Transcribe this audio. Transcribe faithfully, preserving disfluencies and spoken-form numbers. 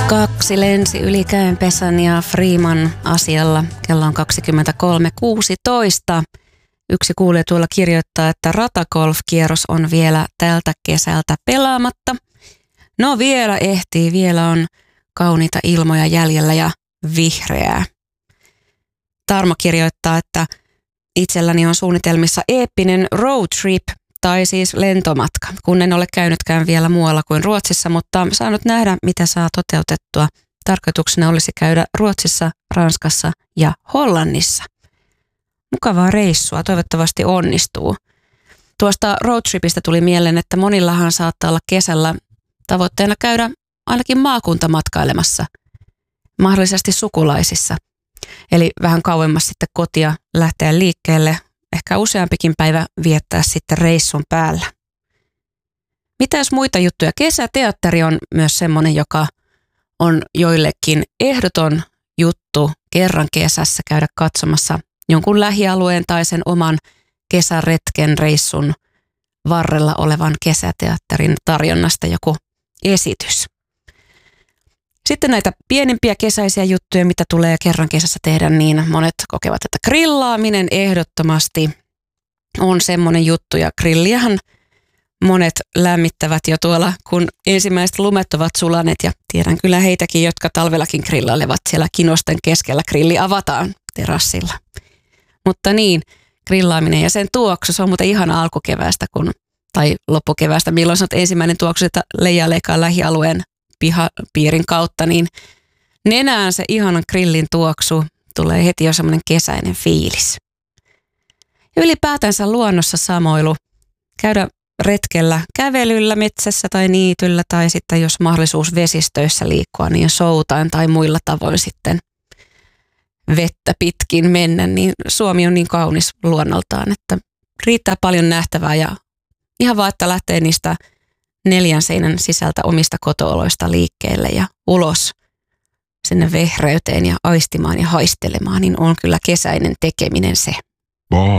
Kaksi lensi yli Käenpesän ja Freeman asialla. Kello on kaksikymmentäkolme kuusitoista. Yksi kuulija tuolla kirjoittaa, että ratagolf-kierros on vielä tältä kesältä pelaamatta. No vielä ehtii, vielä on kauniita ilmoja jäljellä ja vihreää. Tarmo kirjoittaa, että itselläni on suunnitelmissa eeppinen road trip, tai siis lentomatka, kun en ole käynytkään vielä muualla kuin Ruotsissa, mutta saanut nähdä, mitä saa toteutettua. Tarkoituksena olisi käydä Ruotsissa, Ranskassa ja Hollannissa. Mukavaa reissua, toivottavasti onnistuu. Tuosta roadtripistä tuli mieleen, että monillahan saattaa olla kesällä tavoitteena käydä ainakin maakuntamatkailemassa, mahdollisesti sukulaisissa. Eli vähän kauemmas sitten kotia lähteä liikkeelle, ehkä useampikin päivä viettää sitten reissun päällä. Mitäs muita juttuja? Kesäteatteri on myös semmoinen, joka on joillekin ehdoton juttu kerran kesässä käydä katsomassa jonkun lähialueen tai sen oman kesäretken reissun varrella olevan kesäteatterin tarjonnasta joku esitys. Sitten näitä pienempiä kesäisiä juttuja, mitä tulee kerran kesässä tehdä, niin monet kokevat, että grillaaminen ehdottomasti on semmoinen juttu. Ja grilliähän monet lämmittävät jo tuolla, kun ensimmäiset lumet ovat sulaneet. Ja tiedän kyllä heitäkin, jotka talvellakin grillailevat siellä kinosten keskellä. Grilli avataan terassilla. Mutta niin, grillaaminen ja sen tuoksu, se on muuten ihan alkukeväästä kun, tai loppukeväästä, milloin sanot ensimmäinen tuoksu, että leijaileekaan lähialueen pihapiirin kautta, niin nenään se ihanan grillin tuoksu, tulee heti jo semmoinen kesäinen fiilis. Ylipäätänsä luonnossa samoilu, käydä retkellä kävelyllä, metsässä tai niityllä tai sitten jos mahdollisuus vesistöissä liikkua, niin soutaen tai muilla tavoin sitten vettä pitkin mennä, niin Suomi on niin kaunis luonnoltaan, että riittää paljon nähtävää ja ihan vaan, että lähtee niistä neljän seinän sisältä omista kotooloista liikkeelle ja ulos sinne vehreyteen ja aistimaan ja haistelemaan, niin on kyllä kesäinen tekeminen se.